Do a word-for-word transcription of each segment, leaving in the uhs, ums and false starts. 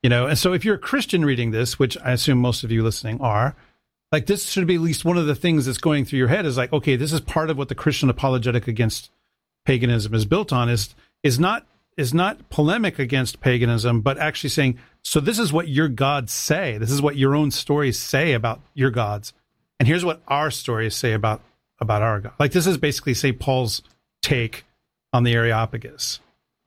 You know, and so if you're a Christian reading this, which I assume most of you listening are, like this should be at least one of the things that's going through your head is like, okay, this is part of what the Christian apologetic against paganism is built on, is is not is not polemic against paganism, but actually saying, so this is what your gods say. This is what your own stories say about your gods. And here's what our stories say about, about our God. Like this is basically Saint Paul's take on the Areopagus.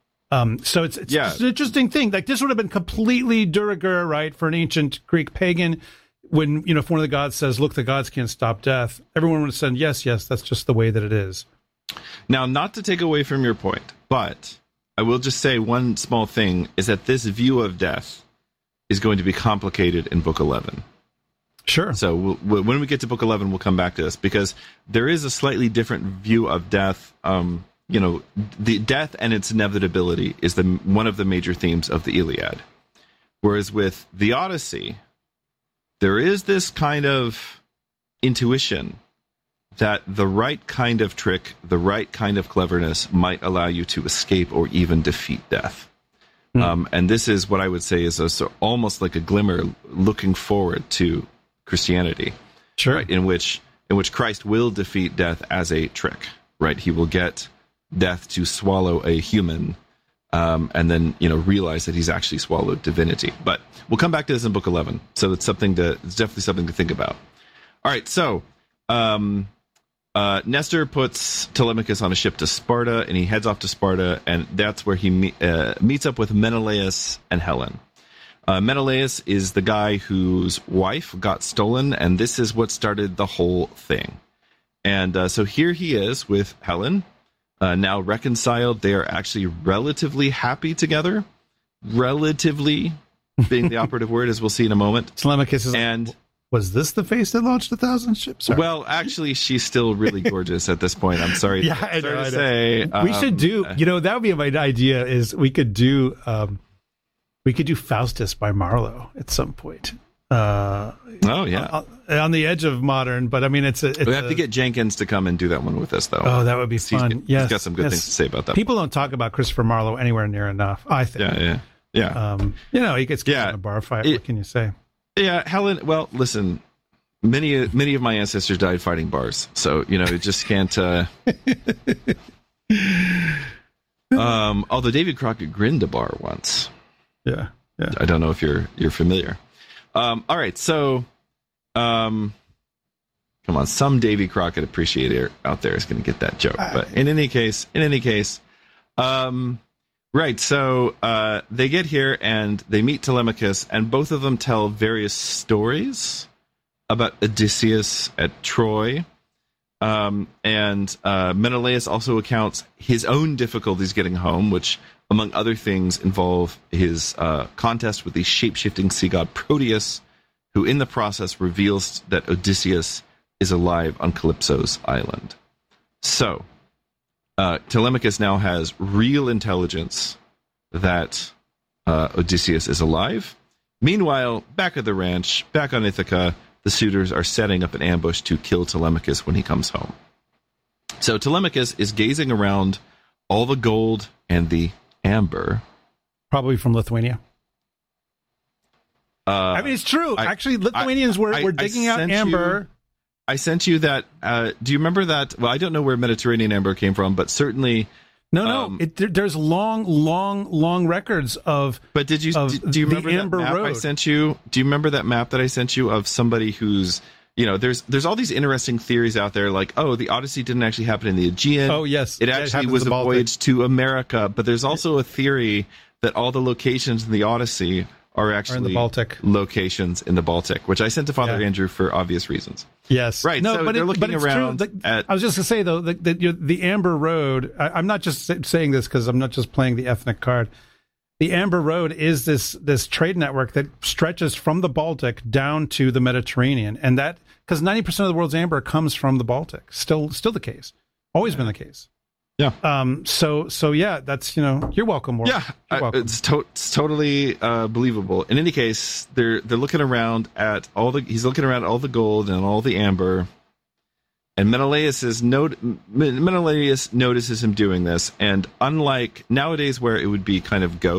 Um, so it's, it's, yeah. it's an interesting thing. Like this would have been completely de rigueur, right, for an ancient Greek pagan. When, you know, if one of the gods says, look, the gods can't stop death, everyone would have said, yes, yes, that's just the way that it is. Now, not to take away from your point, but I will just say one small thing is that this view of death is going to be complicated in Book eleven. Sure. So we'll, when we get to Book eleven, we'll come back to this because there is a slightly different view of death. Um, you know, the death and its inevitability is the one of the major themes of the Iliad. Whereas with the Odyssey, there is this kind of intuition that the right kind of trick, the right kind of cleverness might allow you to escape or even defeat death. Mm. Um, and this is what I would say is a, so almost like a glimmer looking forward to Christianity. Sure. Right, in which in which Christ will defeat death as a trick. Right, he will get death to swallow a human, um, and then you know realize that he's actually swallowed divinity. But we'll come back to this in Book eleven. So it's something to it's definitely something to think about. All right, so. Um, Uh, Nestor puts Telemachus on a ship to Sparta, and he heads off to Sparta, and that's where he me- uh, meets up with Menelaus and Helen. Uh, Menelaus is the guy whose wife got stolen, and this is what started the whole thing. And uh, so here he is with Helen, uh, now reconciled. They are actually relatively happy together. Relatively being the operative word, as we'll see in a moment. Telemachus is and. Was this the face that launched a thousand ships? Sorry. Well, actually, she's still really gorgeous at this point. I'm sorry, yeah, to, I know, sorry I to know. say. We um, should do, you know, that would be my idea is we could do, um, we could do Faustus by Marlowe at some point. Uh, oh, yeah. On, on the edge of modern, but I mean, it's a. It's we have a, to get Jenkins to come and do that one with us, though. Oh, that would be fun. He's, yes, he's got some good yes. things to say about that. People don't talk about Christopher Marlowe anywhere near enough, I think. Yeah, yeah, yeah. Um, you know, he gets killed yeah. in a bar fight. It, what can you say? Yeah, Helen, well, listen. Many many of my ancestors died fighting bars, so you know it just can't. Uh... um, although David Crockett grinned a bar once. Yeah, yeah. I don't know if you're you're familiar. Um, all right, so, um, come on, some Davy Crockett appreciator out there is going to get that joke. But in any case, in any case, um, right. So uh, they get here and they meet Telemachus, and both of them tell various stories about Odysseus at Troy. Um, and uh, Menelaus also accounts his own difficulties getting home, which, among other things, involve his uh, contest with the shape-shifting sea god Proteus, who in the process reveals that Odysseus is alive on Calypso's island. So, uh, Telemachus now has real intelligence that uh, Odysseus is alive. Meanwhile, back at the ranch, back on Ithaca, the suitors are setting up an ambush to kill Telemachus when he comes home. So Telemachus is gazing around all the gold and the amber. Probably from Lithuania. Uh, I mean, it's true. I, Actually, Lithuanians I, were, I, were digging I out amber. You, I sent you that. Uh, do you remember that? Well, I don't know where Mediterranean amber came from, but certainly... No, no. Um, it, there, there's long, long, long records of. But did you of do, do you remember that Amber map Road. I sent you? Do you remember that map that I sent you of somebody who's, you know, there's there's all these interesting theories out there, like, oh, the Odyssey didn't actually happen in the Aegean. Oh, yes. It Yeah, actually it was in a the Baltic. voyage to America. But there's also a theory that all the locations in the Odyssey are actually in the Baltic. locations in the Baltic, which I sent to Father Yeah. Andrew for obvious reasons. Yes. Right. No, so but they're it, looking but it's around true. The, at. I was just going to say, though, that the, the, the Amber Road, I, I'm not just sa- saying this because I'm not just playing the ethnic card. The Amber Road is this this trade network that stretches from the Baltic down to the Mediterranean. And that, because ninety percent of the world's amber comes from the Baltic. Still still the case. Always been the case. Yeah. Um. So, so yeah, that's, you know, you're welcome. Warren. Yeah, You're I- welcome. it's, to- it's totally uh, believable. In any case, they're they're looking around at all the. He's looking around at all the gold and all the amber, and Menelaus is not, Menelaus notices him doing this. And unlike nowadays, where it would be kind of gauche,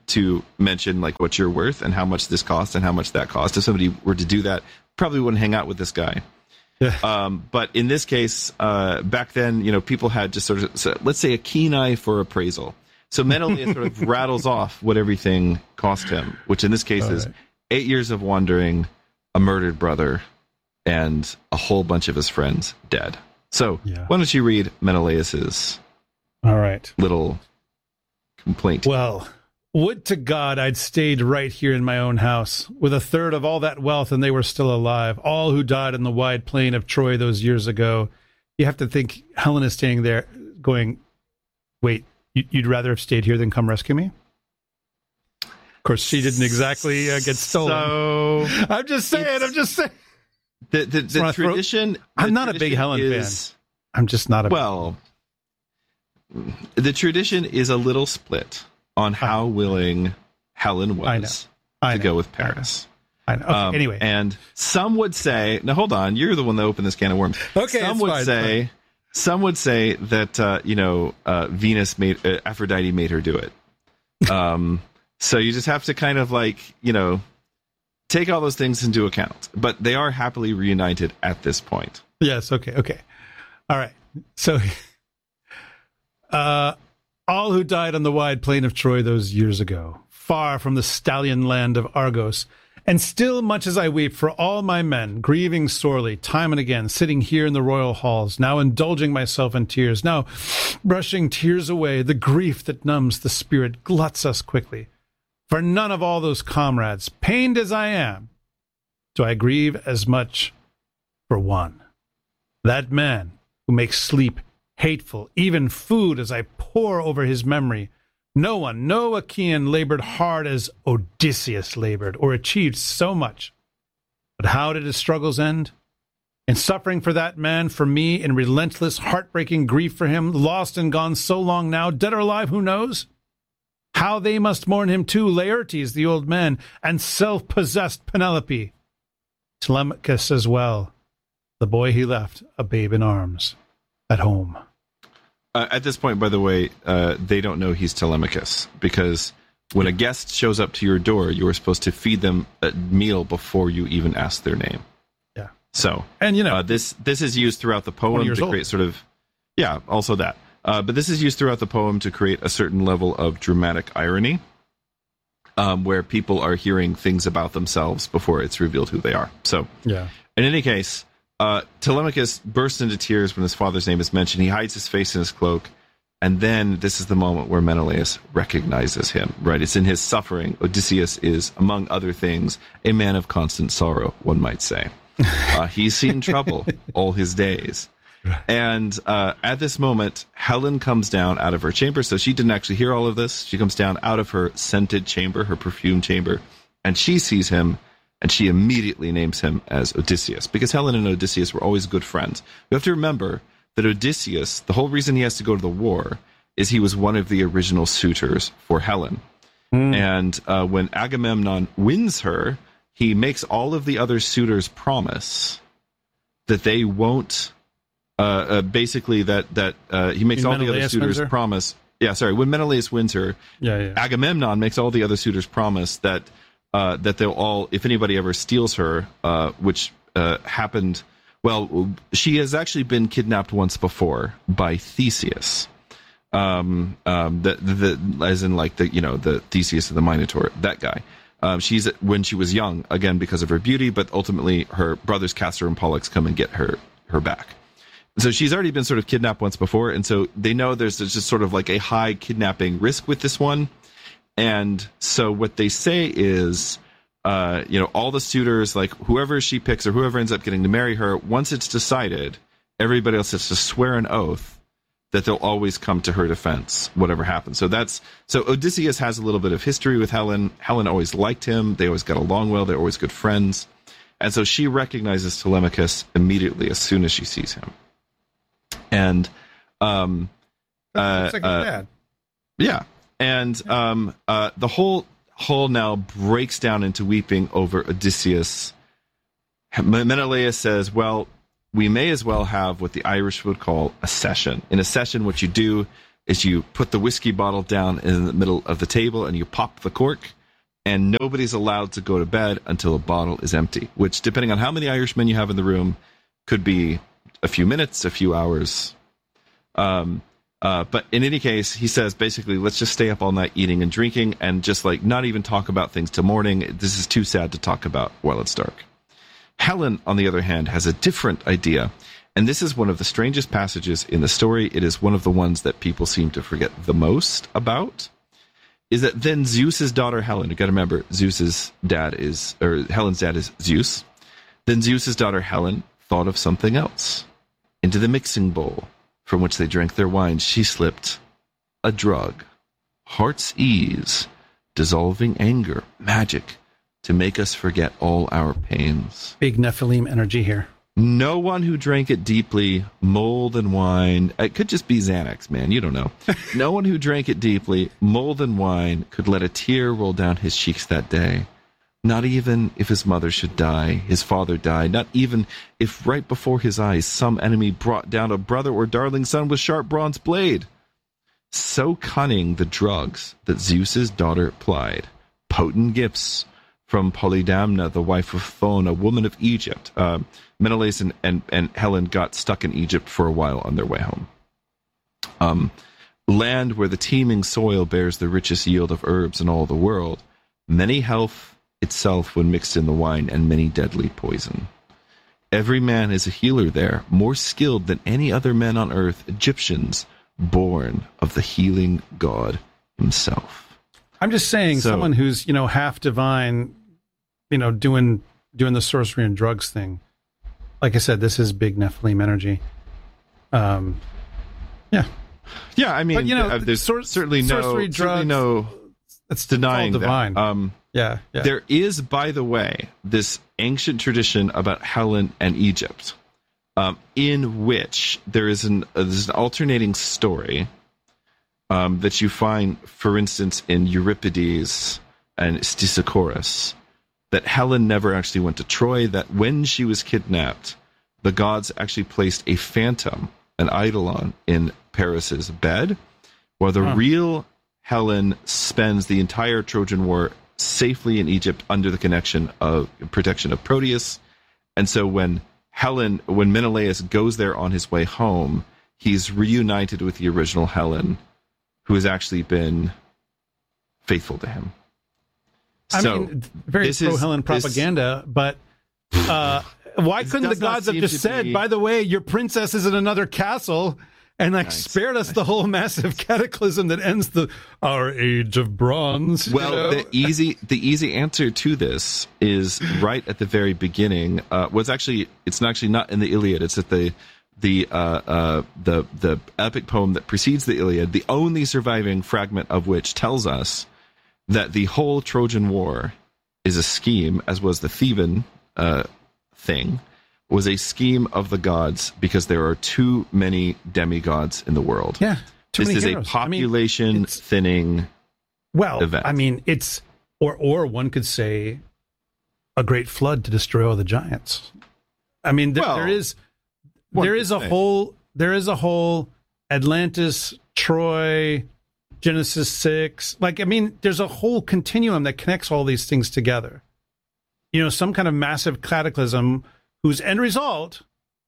to mention like what you're worth and how much this cost and how much that cost. If somebody were to do that, probably wouldn't hang out with this guy. Yeah. Um, but in this case, uh, back then, you know, people had just sort of, so let's say, a keen eye for appraisal. So Menelaus sort of rattles off what everything cost him, which in this case All is right. eight years of wandering, a murdered brother, and a whole bunch of his friends dead. So yeah. why don't you read Menelaus's All right. little complaint? Well, would to God I'd stayed right here in my own house, with a third of all that wealth, and they were still alive, all who died in the wide plain of Troy those years ago. You have to think Helen is standing there going, wait, you'd rather have stayed here than come rescue me? Of course, she didn't exactly uh, get stolen. So I'm just saying, I'm just saying. The, the, the tradition... Throw, I'm the not tradition a big Helen is, fan. I'm just not a... Well, the tradition is a little split on how willing Helen was I know. I to know. go with Paris. I know. Okay, um, anyway. And some would say... Now, hold on. You're the one that opened this can of worms. Okay, Some would fine, say... fine. Some would say that, uh, you know, uh, Venus made... Uh, Aphrodite made her do it. Um, so you just have to kind of like, you know... take all those things into account, but they are happily reunited at this point. Yes. Okay. Okay. All right. So, uh, all who died on the wide plain of Troy those years ago, far from the stallion land of Argos, and still much as I weep for all my men, grieving sorely, time and again, sitting here in the royal halls, now indulging myself in tears, now brushing tears away, the grief that numbs the spirit gluts us quickly. For none of all those comrades, pained as I am, do I grieve as much for one. That man who makes sleep hateful, even food as I pore over his memory. No one, no Achaean labored hard as Odysseus labored, or achieved so much. But how did his struggles end? In suffering for that man, for me, in relentless, heartbreaking grief for him, lost and gone so long now, dead or alive, who knows? How they must mourn him too, Laertes, the old man, and self-possessed Penelope. Telemachus as well, the boy he left, a babe in arms, at home. Uh, at this point, by the way, uh, they don't know he's Telemachus, because when a guest shows up to your door, you are supposed to feed them a meal before you even ask their name. Yeah. So, and you know, uh, this this is used throughout the poem to create old. sort of, yeah, also that. Uh, but this is used throughout the poem to create a certain level of dramatic irony, um, where people are hearing things about themselves before it's revealed who they are. So, yeah. In any case, uh, Telemachus bursts into tears when his father's name is mentioned. He hides his face in his cloak, and then this is the moment where Menelaus recognizes him. Right? It's in his suffering. Odysseus is, among other things, a man of constant sorrow, one might say. Uh, he's seen trouble all his days. And uh, at this moment, Helen comes down out of her chamber. So she didn't actually hear all of this. She comes down out of her scented chamber, her perfumed chamber, and she sees him, and she immediately names him as Odysseus, because Helen and Odysseus were always good friends. You have to remember that Odysseus, the whole reason he has to go to the war, is he was one of the original suitors for Helen. Mm. And uh, when Agamemnon wins her, he makes all of the other suitors promise that they won't... Uh, uh, basically, that that uh, he makes when all Menelaus the other suitors promise. Yeah, sorry. When Menelaus wins her, yeah, yeah. Agamemnon makes all the other suitors promise that uh, that they'll all, if anybody ever steals her, uh, which uh, happened. Well, she has actually been kidnapped once before by Theseus. Um, um, the, the as in like the you know the Theseus of the Minotaur, that guy. Um, she's when she was young, again because of her beauty, but ultimately her brothers Castor and Pollux come and get her her back. So she's already been sort of kidnapped once before, and so they know there's, there's just sort of like a high kidnapping risk with this one. And so what they say is, uh, you know, all the suitors, like whoever she picks or whoever ends up getting to marry her, once it's decided, everybody else has to swear an oath that they'll always come to her defense, whatever happens. So that's so Odysseus has a little bit of history with Helen. Helen always liked him. They always got along well. They're always good friends. And so she recognizes Telemachus immediately as soon as she sees him. And um uh, like uh bad. yeah and um uh the whole hall now breaks down into weeping over Odysseus. Menelaus says, well, we may as well have what the Irish would call a session. In a session, what you do is you put the whiskey bottle down in the middle of the table and you pop the cork, and nobody's allowed to go to bed until the bottle is empty, which, depending on how many Irishmen you have in the room, could be a few minutes, a few hours. Um, uh, but in any case, he says, basically, let's just stay up all night eating and drinking and just like not even talk about things till morning. This is too sad to talk about while it's dark. Helen, on the other hand, has a different idea. And this is one of the strangest passages in the story. It is one of the ones that people seem to forget the most about. Is that then Zeus's daughter Helen, you got to remember, Zeus's dad is, or Helen's dad is Zeus. Then Zeus's daughter Helen thought of something else. Into the mixing bowl from which they drank their wine, she slipped a drug, heart's ease, dissolving anger, magic, to make us forget all our pains. Big Nephilim energy here. No one who drank it deeply, mold and wine, it could just be Xanax, man, you don't know. No one who drank it deeply, mold and wine, could let a tear roll down his cheeks that day. Not even if his mother should die, his father die, not even if right before his eyes some enemy brought down a brother or darling son with sharp bronze blade. So cunning the drugs that Zeus's daughter plied, potent gifts from Polydamna, the wife of Thon, a woman of Egypt. Uh, Menelaus and, and, and Helen got stuck in Egypt for a while on their way home. Um, land where the teeming soil bears the richest yield of herbs in all the world, many health itself when mixed in the wine, and many deadly poison. Every man is a healer there, more skilled than any other men on earth, Egyptians, born of the healing god himself. I'm just saying, so, someone who's, you know, half divine, you know, doing doing the sorcery and drugs thing. Like I said, this is big Nephilim energy. Um, yeah, yeah. I mean, but, you know, uh, there's sor- certainly no, sorcery, certainly drugs, no. It's denying divine. That. Um, yeah, yeah. There is, by the way, this ancient tradition about Helen and Egypt, um, in which there is an uh, there's an alternating story um, that you find, for instance, in Euripides and Stesichorus, that Helen never actually went to Troy, that when she was kidnapped, the gods actually placed a phantom, an eidolon, in Paris's bed, while the huh. real Helen spends the entire Trojan War safely in Egypt under the connection of protection of Proteus. And so when Helen, when Menelaus goes there on his way home, he's reunited with the original Helen, who has actually been faithful to him. I so mean, very pro-Helen propaganda, this, but uh, why couldn't the gods have just said, be... by the way, your princess is in another castle, and like nice. spared us the whole massive cataclysm that ends the our age of bronze? Well, you know? the easy the easy answer to this is right at the very beginning. Uh, was actually it's actually not in the Iliad. It's at the the uh, uh, the the epic poem that precedes the Iliad. The only surviving fragment of which tells us that the whole Trojan War is a scheme, as was the Theban uh, thing, was a scheme of the gods because there are too many demigods in the world. Yeah, too this many is heroes. a population I mean, thinning well, event. I mean, it's, or or one could say a great flood to destroy all the giants. I mean, th- well, there is there is a say. whole, there is a whole Atlantis, Troy, Genesis six. Like, I mean, there's a whole continuum that connects all these things together. You know, some kind of massive cataclysm whose end result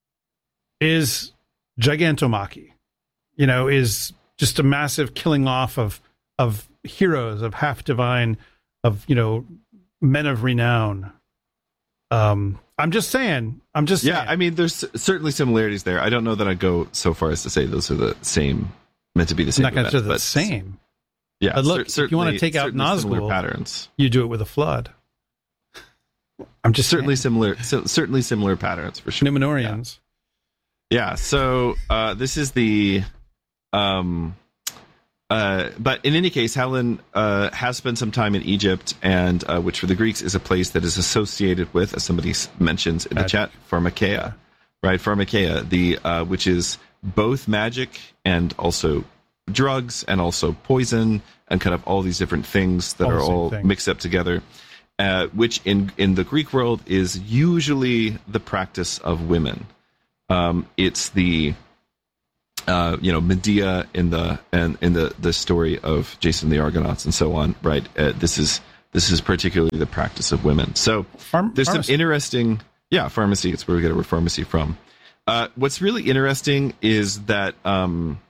is gigantomachy, you know, is just a massive killing off of of heroes, of half divine, of, you know, men of renown. Um, I'm just saying. I'm just yeah. saying. I mean, there's certainly similarities there. I don't know that I'd go so far as to say those are the same. Meant to be the same. I'm not going to say the but, same. Yeah, but look, cer- if you want to take out Nazgul, patterns, you do it with a flood. I'm just certainly saying. similar. So, certainly similar patterns for sure. Numenorians. Yeah. yeah so uh, this is the. Um, uh, but in any case, Helen uh, has spent some time in Egypt, and uh, which for the Greeks is a place that is associated with, as somebody mentions in the Magic. chat, Pharmakeia, right? Pharmakeia, the uh, which is both magic and also drugs and also poison and kind of all these different things that all are all thing. mixed up together, uh, which in, in the Greek world is usually the practice of women. Um, it's the uh, you know, Medea in the and in the the story of Jason and the Argonauts and so on, right? Uh, this is this is particularly the practice of women. So Pharm- there's pharmacy. some interesting, yeah, pharmacy. It's where we get our pharmacy from. Uh, what's really interesting is that um,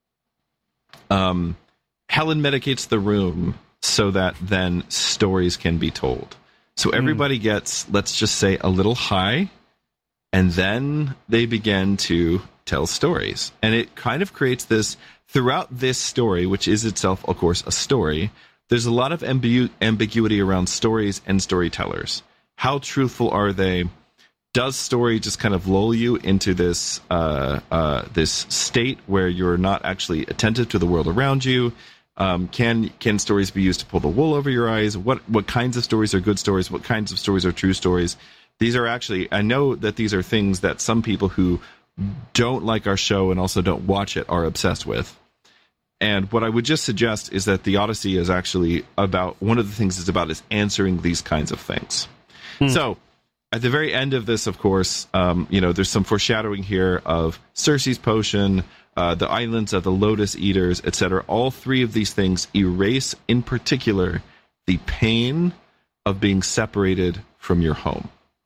um, Helen medicates the room so that then stories can be told. So everybody mm. gets, let's just say, a little high, and then they begin to tell stories. And it kind of creates this, throughout this story, which is itself, of course, a story, there's a lot of ambigu- ambiguity around stories and storytellers. How truthful are they? Does story just kind of lull you into this uh, uh, this state where you're not actually attentive to the world around you? Um, can can stories be used to pull the wool over your eyes? What what kinds of stories are good stories? What kinds of stories are true stories? These are actually, I know that these are things that some people who don't like our show and also don't watch it are obsessed with. And what I would just suggest is that the Odyssey is actually about, one of the things it's about is answering these kinds of things. Hmm. So, at the very end of this, of course, um, you know, there's some foreshadowing here of Circe's potion, uh, the islands of the Lotus Eaters, et cetera. All three of these things erase, in particular, the pain of being separated from your home.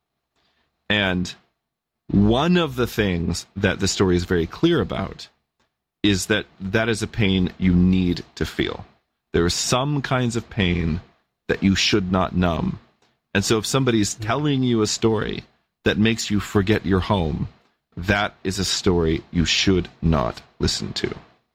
And one of the things that the story is very clear about is that that is a pain you need to feel. There are some kinds of pain that you should not numb. And so if somebody's telling you a story that makes you forget your home, that is a story you should not listen to.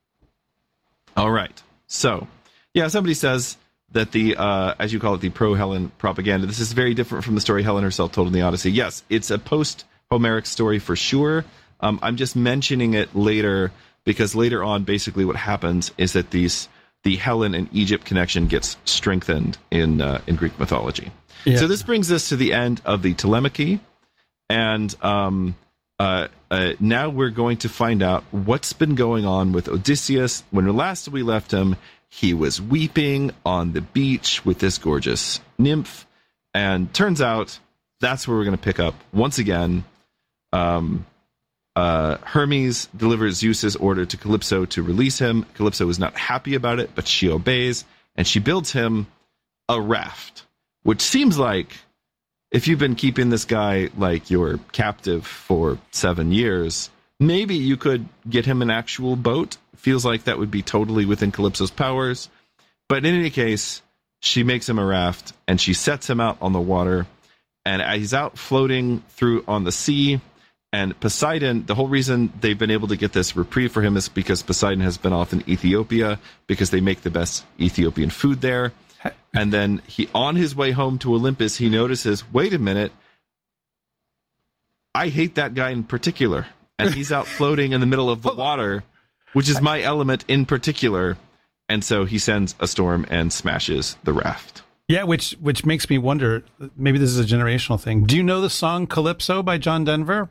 All right. So, yeah, somebody says that the, uh, as you call it, the pro-Helen propaganda, this is very different from the story Helen herself told in the Odyssey. Yes, it's a post-Homeric story for sure. Um, I'm just mentioning it later because later on, basically what happens is that these the Helen and Egypt connection gets strengthened in uh, in Greek mythology. Yeah. So this brings us to the end of the Telemachy, and um, uh, uh, now we're going to find out what's been going on with Odysseus. When last we left him, he was weeping on the beach with this gorgeous nymph, and turns out that's where we're going to pick up once again. Um, uh, Hermes delivers Zeus's order to Calypso to release him. Calypso is not happy about it, but she obeys, and she builds him a raft. Which seems like, if you've been keeping this guy like your captive for seven years, maybe you could get him an actual boat. Feels like that would be totally within Calypso's powers. But in any case, she makes him a raft, and she sets him out on the water. And he's out floating through on the sea. And Poseidon, the whole reason they've been able to get this reprieve for him is because Poseidon has been off in Ethiopia, because they make the best Ethiopian food there. And then he, on his way home to Olympus, he notices, wait a minute, I hate that guy in particular. And he's out floating in the middle of the water, which is my element in particular. And so he sends a storm and smashes the raft. Yeah, which which makes me wonder, maybe this is a generational thing. Do you know the song Calypso by John Denver?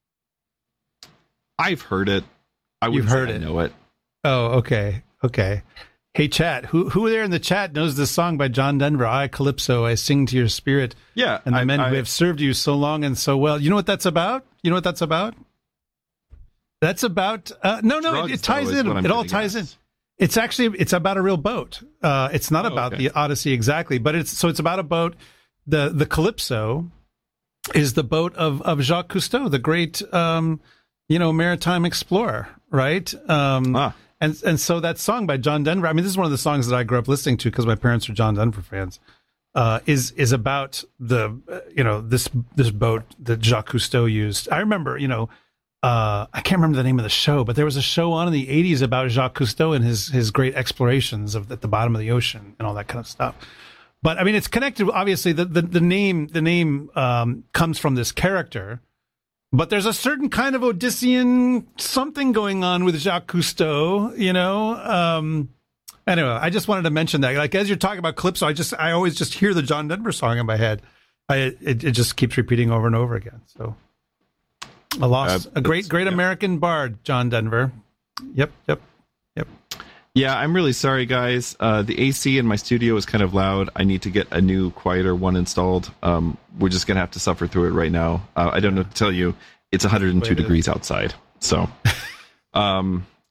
I've heard it. I wouldn't You've heard say it. I know it. Oh, okay. Okay. Hey, chat, who who there in the chat knows this song by John Denver? I, Calypso, I sing to your spirit. Yeah. And the I, men I, who have served you so long and so well. You know what that's about? You know what that's about? That's about, uh, no, no, drugs, it, it ties though, in. It all ties at. in. It's actually, it's about a real boat. Uh, it's not oh, about okay. the Odyssey exactly, but it's, so it's about a boat. The, the Calypso is the boat of, of Jacques Cousteau, the great, um, you know, maritime explorer, right? Um, ah. And and so that song by John Denver, I mean, this is one of the songs that I grew up listening to because my parents are John Denver fans, uh, is is about the, uh, you know, this this boat that Jacques Cousteau used. I remember, you know, uh, I can't remember the name of the show, but there was a show on in the eighties about Jacques Cousteau and his his great explorations of at the bottom of the ocean and all that kind of stuff. But I mean, it's connected. Obviously, the the, the name the name um, comes from this character. But there's a certain kind of Odyssean something going on with Jacques Cousteau, you know. Um, anyway, I just wanted to mention that. Like as you're talking about Calypso, I just I always just hear the John Denver song in my head. I it, it just keeps repeating over and over again. So a loss, uh, a great great yeah. American bard, John Denver. Yep, yep, yep. Yeah, I'm really sorry, guys. Uh, the A C in my studio is kind of loud. I need to get a new, quieter one installed. Um, we're just going to have to suffer through it right now. Uh, I don't know what to tell you. It's one hundred two degrees outside. So, um,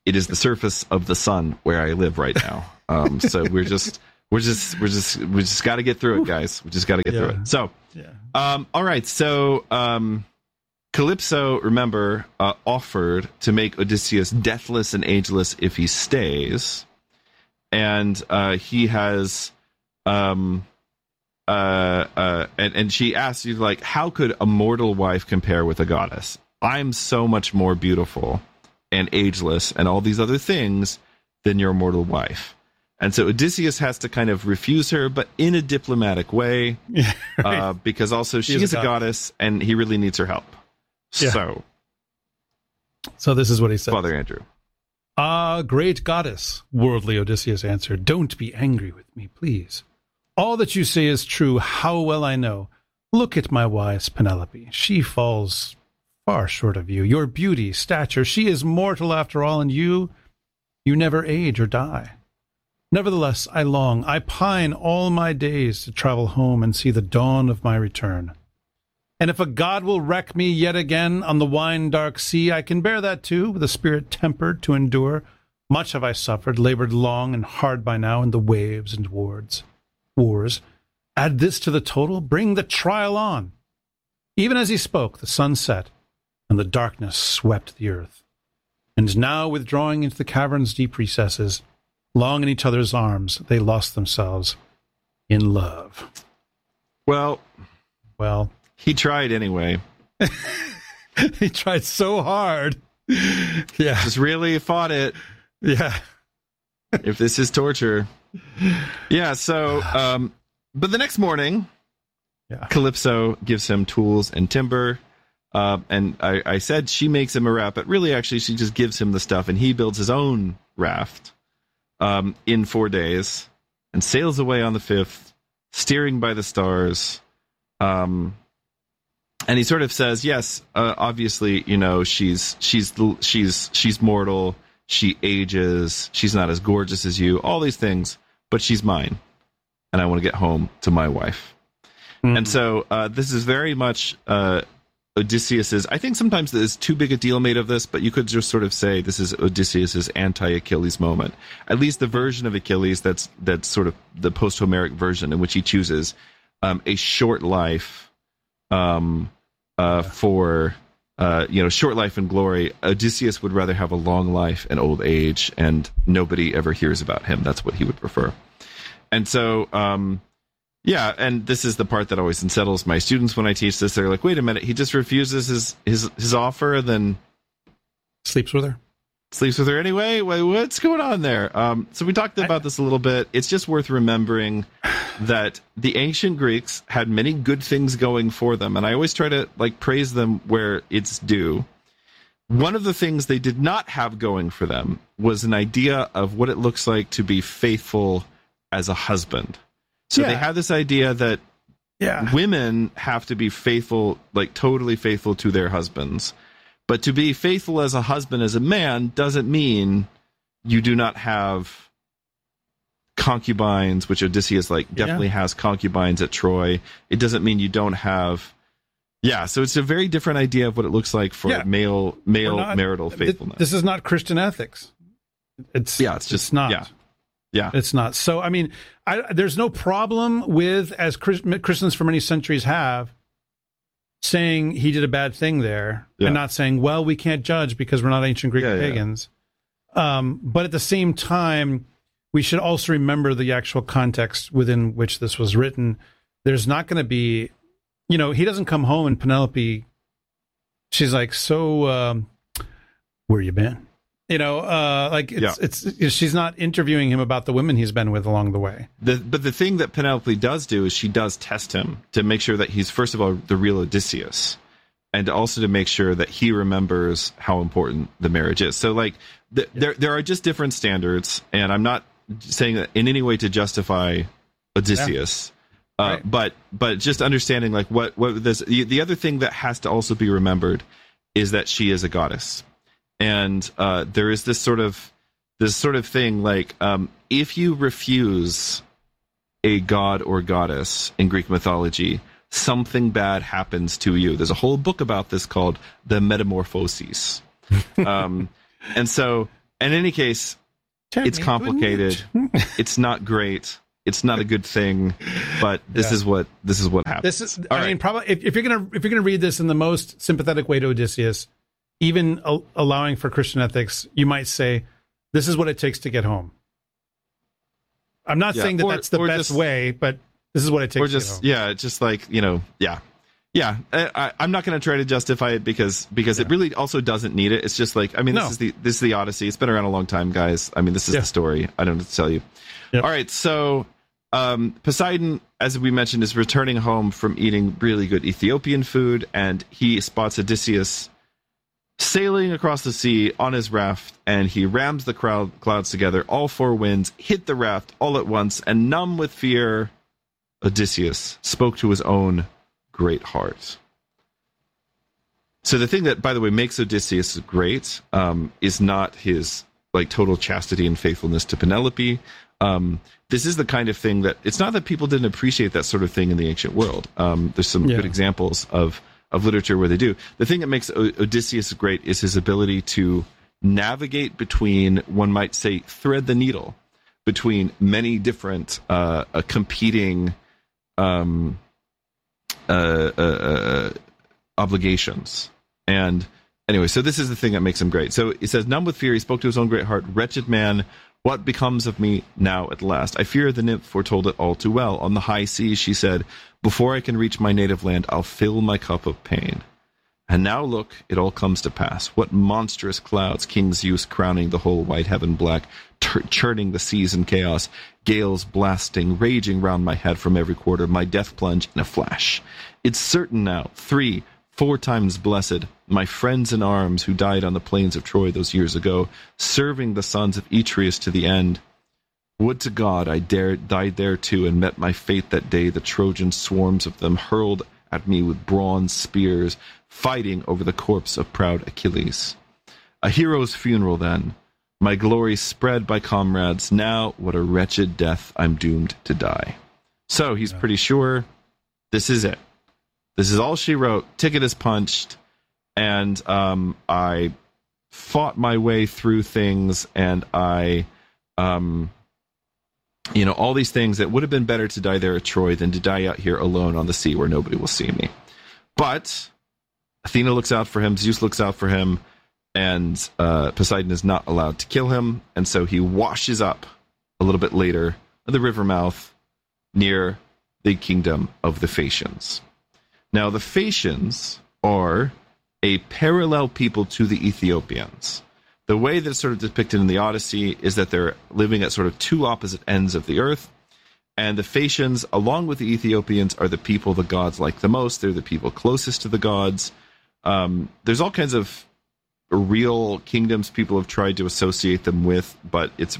it is the surface of the sun where I live right now. Um, so we're just we're just we're just we just got to get through it, guys. We just got to get yeah. through it. So, yeah. um, all right. So um, Calypso, remember, uh, offered to make Odysseus deathless and ageless if he stays, and uh, he has. Um, uh, uh, and, and she asks you, like, how could a mortal wife compare with a goddess? I'm so much more beautiful and ageless and all these other things than your mortal wife. And so Odysseus has to kind of refuse her, but in a diplomatic way, yeah, right. uh, because also she, she is a goddess. goddess and he really needs her help. Yeah. So, so this is what he said. Father Andrew. Ah, great goddess, worldly Odysseus answered, don't be angry with me, please. All that you say is true, how well I know. Look at my wise Penelope. She falls far short of you. Your beauty, stature, she is mortal after all, and you, you never age or die. Nevertheless, I long, I pine all my days to travel home and see the dawn of my return. And if a god will wreck me yet again on the wine-dark sea, I can bear that too, with a spirit tempered to endure. Much have I suffered, labored long and hard by now in the waves and wards. Wars. Add this to the total, bring the trial on. Even as he spoke, the sun set, and the darkness swept the earth. And now, withdrawing into the cavern's deep recesses, long in each other's arms, they lost themselves in love. Well, well, he tried anyway. He tried so hard. Yeah, just really fought it. Yeah. If this is torture. Yeah, so, um, but the next morning, yeah. Calypso gives him tools and timber, uh, and I, I said she makes him a raft, but really, actually, she just gives him the stuff, and he builds his own raft um, in four days, and sails away on the fifth, steering by the stars, um, and he sort of says, yes, uh, obviously, you know, she's, she's, she's, she's mortal, she ages, she's not as gorgeous as you, all these things, but she's mine, and I want to get home to my wife. Mm-hmm. And so uh, this is very much uh, Odysseus's, I think sometimes there's too big a deal made of this, but you could just sort of say this is Odysseus's anti-Achilles moment. At least the version of Achilles that's that's sort of the post-Homeric version in which he chooses um, a short life um, uh, yeah. for... Uh, you know, short life and glory. Odysseus would rather have a long life and old age, and nobody ever hears about him. That's what he would prefer. And so, um, yeah, and this is the part that always unsettles my students when I teach this. They're like, wait a minute, he just refuses his his, his offer, then sleeps with her. Sleeps with her anyway? What's going on there? Um, so we talked about this a little bit. It's just worth remembering that the ancient Greeks had many good things going for them, and I always try to like praise them where it's due. One of the things they did not have going for them was an idea of what it looks like to be faithful as a husband. So yeah. they had this idea that yeah. women have to be faithful, like totally faithful to their husbands. But to be faithful as a husband, as a man, doesn't mean you do not have concubines, which Odysseus like definitely yeah. has concubines at Troy. It doesn't mean you don't have, yeah. So it's a very different idea of what it looks like for yeah. male male not, marital faithfulness. This is not Christian ethics. It's yeah, it's just it's not. Yeah, yeah, it's not. So I mean, I, there's no problem with, as Christians for many centuries have, saying he did a bad thing there, yeah. and not saying, well, we can't judge because we're not ancient Greek yeah, pagans. Yeah. Um, but at the same time, we should also remember the actual context within which this was written. There's not going to be, you know, he doesn't come home and Penelope, she's like, so, um, where you been? You know, uh, like it's, yeah. it's, it's, she's not interviewing him about the women he's been with along the way. The, but the thing that Penelope does do is she does test him to make sure that he's, first of all, the real Odysseus, and also to make sure that he remembers how important the marriage is. So, like, the, yeah. there there are just different standards, and I'm not saying that in any way to justify Odysseus, yeah. uh, right. but but just understanding like what what this. The other thing that has to also be remembered is that she is a goddess. And uh, there is this sort of this sort of thing like um, if you refuse a god or goddess in Greek mythology, something bad happens to you. There's a whole book about this called the Metamorphoses. um, and so in any case, it's complicated. It's not great. It's not a good thing, but this yeah. is what this is what happens. This is, All I right. mean, probably if, if you're gonna if you're gonna read this in the most sympathetic way to Odysseus, even a, allowing for Christian ethics, you might say, "This is what it takes to get home." I'm not yeah. saying that or, that's the best just, way, but this is what it takes. Or just to get home. yeah, just like you know, yeah, yeah. I, I, I'm not going to try to justify it because because yeah. it really also doesn't need it. It's just like I mean, this no. is the this is the Odyssey. It's been around a long time, guys. I mean, this is yeah. the story. I don't know what to tell you. Yep. All right, so um, Poseidon, as we mentioned, is returning home from eating really good Ethiopian food, and he spots Odysseus sailing across the sea on his raft, and he rams the crowd, clouds together. All four winds hit the raft all at once, and numb with fear, Odysseus spoke to his own great heart. So the thing that, by the way, makes Odysseus great um, is not his like total chastity and faithfulness to Penelope. Um, this is the kind of thing that it's not that people didn't appreciate that sort of thing in the ancient world. Um, there's some yeah. good examples of of literature where they do. The thing that makes o- Odysseus great is his ability to navigate between, one might say, thread the needle between many different uh, uh, competing um, uh, uh, uh, obligations. And anyway, so this is the thing that makes him great. So he says, numb with fear, he spoke to his own great heart, wretched man, what becomes of me now at last? I fear the nymph foretold it all too well. On the high seas, she said, before I can reach my native land, I'll fill my cup of pain. And now look, it all comes to pass. What monstrous clouds, King Zeus crowning the whole white heaven black, tur- churning the seas in chaos, gales blasting, raging round my head from every quarter, my death plunge in a flash. It's certain now, three, four times blessed, my friends in arms who died on the plains of Troy those years ago, serving the sons of Atreus to the end. Would to God I dared, died there too, and met my fate that day. The Trojan swarms of them hurled at me with bronze spears, fighting over the corpse of proud Achilles. A hero's funeral then, my glory spread by comrades. Now what a wretched death I'm doomed to die. So he's pretty sure this is it. This is all she wrote. Ticket is punched, and um, I fought my way through things, and I, um, you know, all these things that would have been better to die there at Troy than to die out here alone on the sea where nobody will see me. But Athena looks out for him, Zeus looks out for him, and uh, Poseidon is not allowed to kill him, and so he washes up a little bit later at the river mouth near the kingdom of the Phaeacians. Now, the Phaeacians are a parallel people to the Ethiopians. The way that's sort of depicted in the Odyssey is that they're living at sort of two opposite ends of the earth, and the Phaeacians, along with the Ethiopians, are the people the gods like the most. They're the people closest to the gods. Um, there's all kinds of real kingdoms people have tried to associate them with, but it's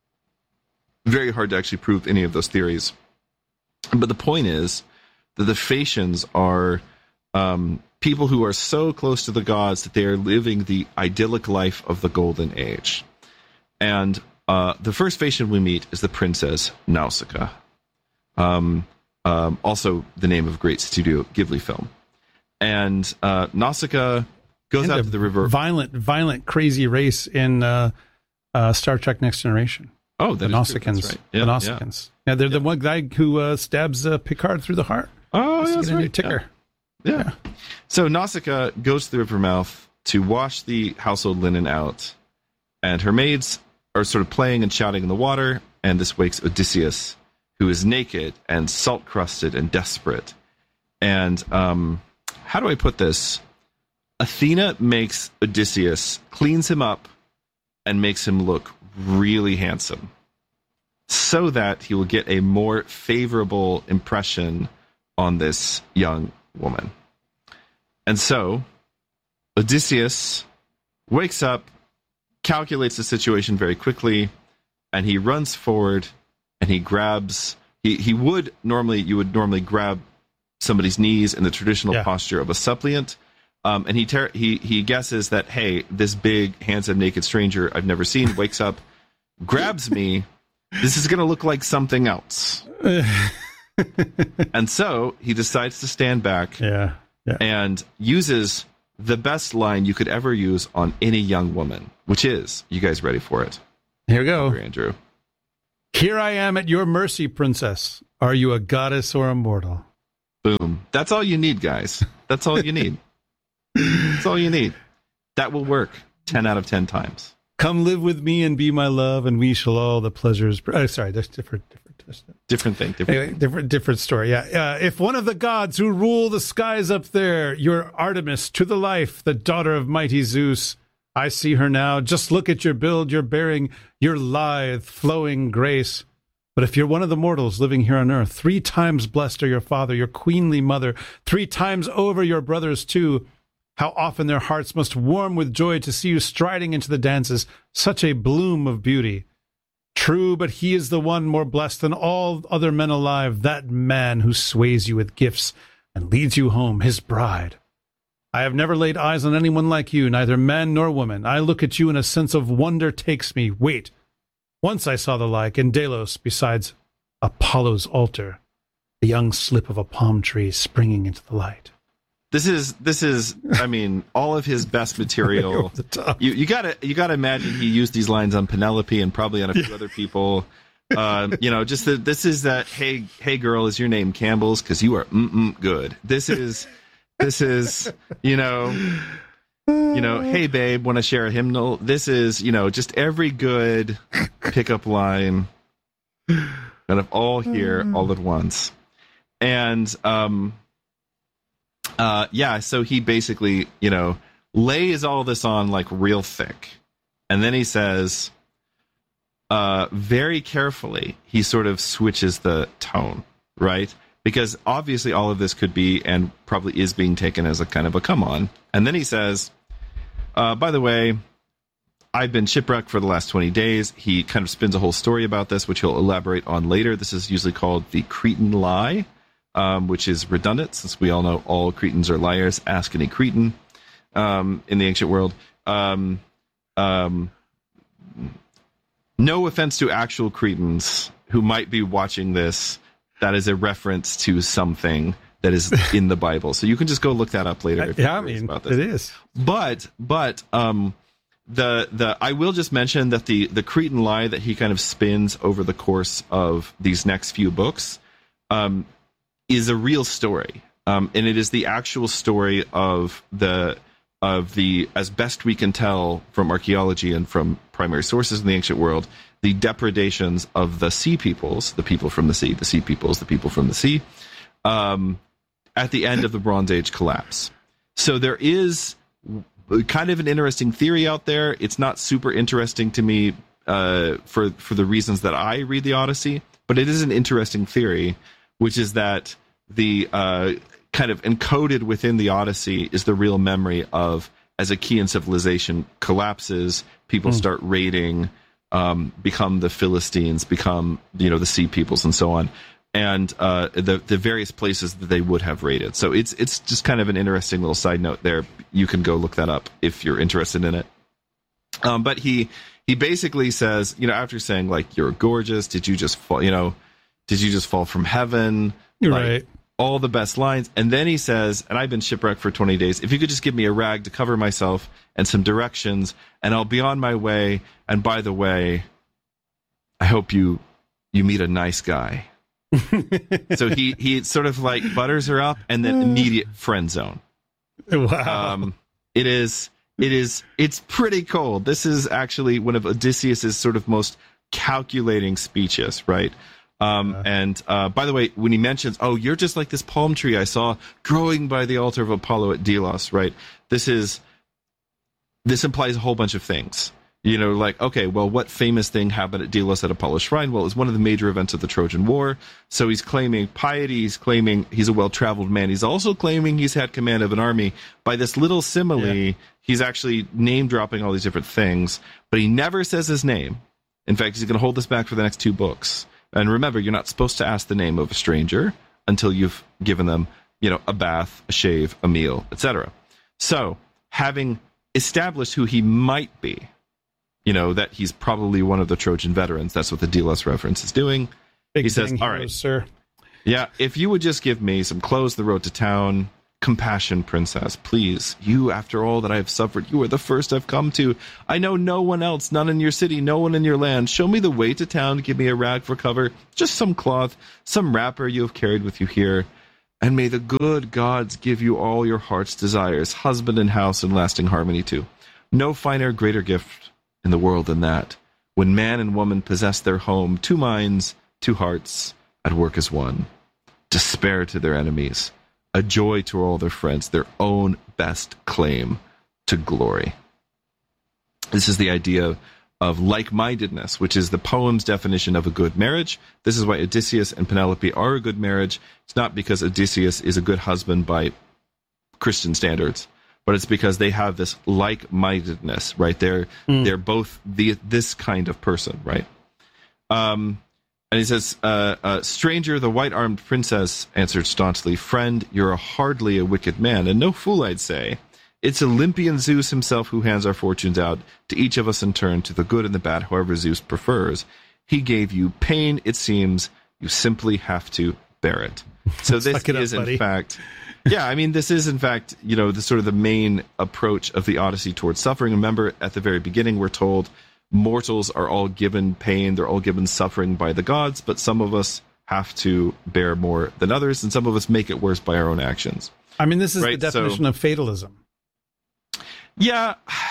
very hard to actually prove any of those theories. But the point is that the Phaeacians are um, people who are so close to the gods that they are living the idyllic life of the Golden Age. And uh, the first Phaeacian we meet is the princess Nausicaa, um, um, also the name of a great Studio Ghibli film. And uh, Nausicaa goes and out to the river. Violent, violent, crazy race in uh, uh, Star Trek Next Generation. Oh, the Nausicaans. Right. Yeah, the Nausicaans. Yeah, yeah they're yeah. the one guy who uh, stabs uh, Picard through the heart. Oh, yeah, that's a right. new ticker. Yeah. Yeah. yeah. So Nausicaa goes to the river mouth to wash the household linen out, and her maids are sort of playing and shouting in the water, and this wakes Odysseus, who is naked and salt-crusted and desperate. And um, how do I put this? Athena makes Odysseus, cleans him up, and makes him look really handsome, so that he will get a more favorable impression on this young woman. And so Odysseus wakes up, calculates the situation very quickly, and he runs forward and he grabs, he, he would normally, you would normally grab somebody's knees in the traditional yeah. posture of a suppliant. Um, and he, ter- he he guesses that, hey, this big, handsome, naked stranger I've never seen wakes up, grabs me. This is going to look like something else. And so he decides to stand back yeah, yeah. and uses the best line you could ever use on any young woman, which is, you guys ready for it? Here we go. Here, Andrew. Here I am at your mercy, princess. Are you a goddess or a mortal? Boom. That's all you need, guys. That's all you need. That's all you need. That will work ten out of ten times. Come live with me and be my love, and we shall all the pleasures. Oh, sorry, that's different, different, different, different thing. Different, anyway, thing. different, different story. Yeah. Uh, if one of the gods who rule the skies up there, your Artemis to the life, the daughter of mighty Zeus, I see her now. Just look at your build, your bearing, your lithe, flowing grace. But if you're one of the mortals living here on earth, three times blessed are your father, your queenly mother, three times over your brothers too. How often their hearts must warm with joy to see you striding into the dances, such a bloom of beauty. True, but he is the one more blessed than all other men alive, that man who sways you with gifts and leads you home, his bride. I have never laid eyes on anyone like you, neither man nor woman. I look at you and a sense of wonder takes me. Wait, once I saw the like in Delos besides Apollo's altar, the young slip of a palm tree springing into the light. This is this is I mean all of his best material. You you gotta you gotta imagine he used these lines on Penelope and probably on a few yeah. other people. Uh, you know, just that this is that hey hey girl, is your name Campbell's? Because you are mm-mm good. This is this is you know you know hey babe, want to share a hymnal? This is you know just every good pickup line, kind of all here all at once, and um. Uh, yeah, so he basically, you know, lays all this on like real thick. And then he says, uh, very carefully, he sort of switches the tone, right? Because obviously all of this could be and probably is being taken as a kind of a come on. And then he says, uh, by the way, I've been shipwrecked for the last twenty days. He kind of spins a whole story about this, which he'll elaborate on later. This is usually called the Cretan lie. Um, which is redundant, since we all know all Cretans are liars. Ask any Cretan um, in the ancient world. Um, um, no offense to actual Cretans who might be watching this. That is a reference to something that is in the Bible. So you can just go look that up later. If yeah, you're I mean, about this. It is. But but um, the the I will just mention that the the Cretan lie that he kind of spins over the course of these next few books. Um, is a real story, um, and it is the actual story of the of the, as best we can tell from archaeology and from primary sources in the ancient world, the depredations of the sea peoples, the people from the sea, the sea peoples, the people from the sea, um, at the end of the Bronze Age collapse. So there is kind of an interesting theory out there. It's not super interesting to me uh, for for the reasons that I read the Odyssey, but it is an interesting theory, which is that the uh, kind of encoded within the Odyssey is the real memory of, as Achaean civilization collapses, people mm. start raiding, um, become the Philistines, become, you know, the sea peoples and so on, and uh, the the various places that they would have raided. So it's it's just kind of an interesting little side note there. You can go look that up if you're interested in it. Um, but he he basically says, you know, after saying like, you're gorgeous, did you just fall, you know, Did you just fall from heaven? You're like, right. All the best lines. And then he says, and I've been shipwrecked for twenty days. If you could just give me a rag to cover myself and some directions, and I'll be on my way. And by the way, I hope you you meet a nice guy. So he, he sort of like butters her up, and then immediate friend zone. Wow. Um, it is, it is, it's pretty cold. This is actually one of Odysseus's sort of most calculating speeches, right? Um, uh, and, uh, by the way, when he mentions, oh, you're just like this palm tree I saw growing by the altar of Apollo at Delos, right? This is, this implies a whole bunch of things. You know, like, okay, well, what famous thing happened at Delos at Apollo's shrine? Well, it was one of the major events of the Trojan War. So he's claiming piety. He's claiming he's a well-traveled man. He's also claiming he's had command of an army. By this little simile, yeah. he's actually name-dropping all these different things, but he never says his name. In fact, he's going to hold this back for the next two books. And remember, you're not supposed to ask the name of a stranger until you've given them, you know, a bath, a shave, a meal, et cetera. So, having established who he might be, you know, that he's probably one of the Trojan veterans, that's what the Delos reference is doing. Big he says, all heroes, right, sir. Yeah, if you would just give me some clothes, the road to town, Compassion, princess, please. You, after all that I have suffered, you are the first I've come to. I know no one else, none in your city, no one in your land. Show me the way to town, give me a rag for cover, just some cloth, some wrapper you have carried with you here. And may the good gods give you all your heart's desires, husband and house and lasting harmony too. No finer, greater gift in the world than that. When man and woman possess their home, two minds, two hearts, at work as one. Despair to their enemies. A joy to all their friends, their own best claim to glory. This is the idea of like-mindedness, which is the poem's definition of a good marriage. This is why Odysseus and Penelope are a good marriage. It's not because Odysseus is a good husband by Christian standards, but it's because they have this like-mindedness, right? They're mm. they're both the this kind of person, right? Um. And he says, uh, uh, stranger, the white-armed princess answered staunchly, friend, you're a hardly a wicked man, and no fool, I'd say. It's Olympian Zeus himself who hands our fortunes out to each of us in turn, to the good and the bad, however Zeus prefers. He gave you pain, it seems. You simply have to bear it. So this it is, up, in buddy. fact... Yeah, I mean, this is, in fact, you know, the sort of the main approach of the Odyssey towards suffering. Remember, at the very beginning, we're told... mortals are all given pain, they're all given suffering by the gods, but some of us have to bear more than others, and some of us make it worse by our own actions. I mean, this is right? the definition so, of fatalism. Yeah.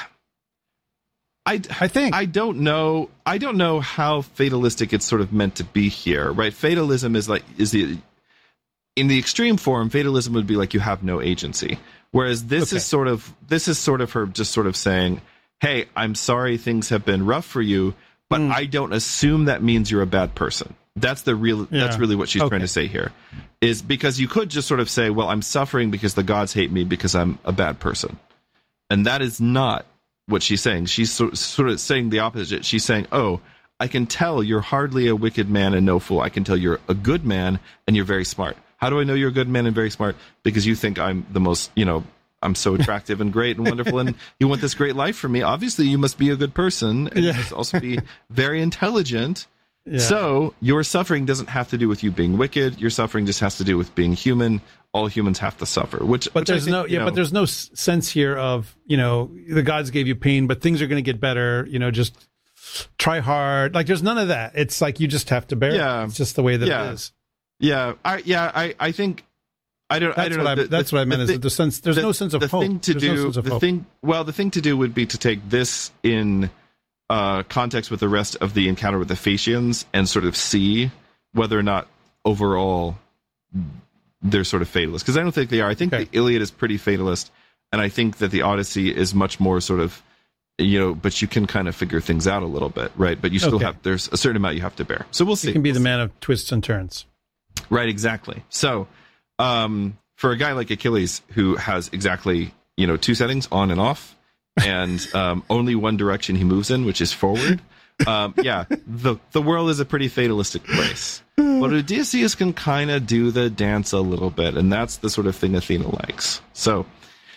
I, I think. I don't know. I don't know how fatalistic it's sort of meant to be here, right? Fatalism is like, is the, in the extreme form, fatalism would be like you have no agency. Whereas this okay. is sort of, this is sort of her just sort of saying, hey, I'm sorry things have been rough for you, but mm. I don't assume that means you're a bad person. That's the real. Yeah. That's really what she's okay. trying to say here, is because you could just sort of say, well, I'm suffering because the gods hate me because I'm a bad person. And that is not what she's saying. She's so, sort of saying the opposite. She's saying, oh, I can tell you're hardly a wicked man and no fool. I can tell you're a good man and you're very smart. How do I know you're a good man and very smart? Because you think I'm the most, you know, I'm so attractive and great and wonderful, and you want this great life for me. Obviously, you must be a good person, and yeah. you must also be very intelligent. Yeah. So your suffering doesn't have to do with you being wicked. Your suffering just has to do with being human. All humans have to suffer. Which, but which there's think, no, yeah, know, but there's no sense here of, you know, the gods gave you pain, but things are going to get better. You know, just try hard. Like there's none of that. It's like you just have to bear yeah. it. It's just the way that yeah. it is. Yeah, I yeah I I think. I don't. That's I don't what know. I, The, that's the, what I meant. the, Is the sense? There's the, no sense of the hope. Thing to there's do. no sense of the hope. thing. Well, the thing to do would be to take this in uh, context with the rest of the encounter with the Phaeacians and sort of see whether or not overall they're sort of fatalist. Because I don't think they are. I think okay. the Iliad is pretty fatalist, and I think that the Odyssey is much more sort of, you know. But you can kind of figure things out a little bit, right? But you still okay. have. There's a certain amount you have to bear. So we'll see. You can be we'll the see. man of twists and turns. Right. Exactly. So. Um, for a guy like Achilles, who has exactly, you know, two settings, on and off, and um, only one direction he moves in, which is forward, um, yeah, the the world is a pretty fatalistic place. But Odysseus can kind of do the dance a little bit, and that's the sort of thing Athena likes. So,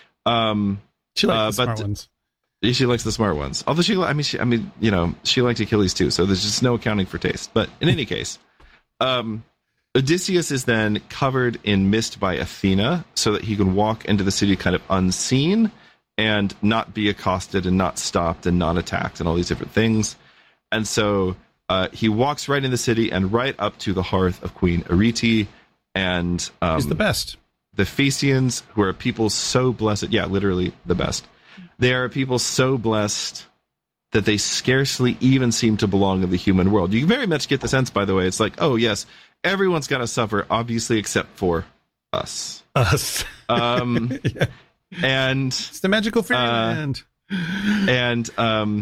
um, she likes uh, the smart but, ones. She likes the smart ones. Although she, I mean, she, I mean, you know, she liked Achilles too. So there's just no accounting for taste. But in any case, um. Odysseus is then covered in mist by Athena so that he can walk into the city kind of unseen and not be accosted and not stopped and not attacked and all these different things. And so uh, he walks right in the city and right up to the hearth of Queen Arete. And um, he's the best. The Phaeacians, who are people so blessed. Yeah, literally the best. They are people so blessed that they scarcely even seem to belong in the human world. You very much get the sense, by the way, it's like, oh, yes, everyone's got to suffer, obviously, except for us. Us. Um, yeah. And it's the magical fairyland. Uh, and um,